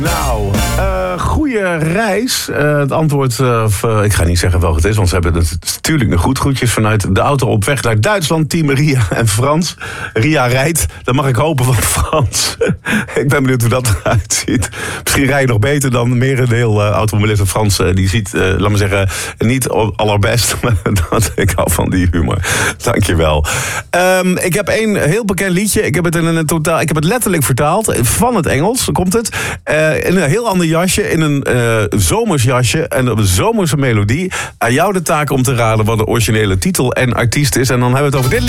Nou, goede reis. Het antwoord, ik ga niet zeggen welk het is, want ze hebben het natuurlijk nog goed. Groetjes vanuit de auto op weg naar Duitsland. Team Ria en Frans. Ria rijdt, dan mag ik hopen van Frans. Ik ben benieuwd hoe dat eruit ziet. Misschien rij je nog beter dan merendeel automobilisten. Frans, die ziet, laat me zeggen, niet allerbest. Maar ik hou van die humor. Dankjewel. Ik heb een heel bekend liedje. Ik heb het letterlijk vertaald. Van het Engels komt het. In een heel ander jasje, in een zomers jasje en op een zomerse melodie. Aan jou de taak om te raden wat de originele titel en artiest is. En dan hebben we het over dit liedje.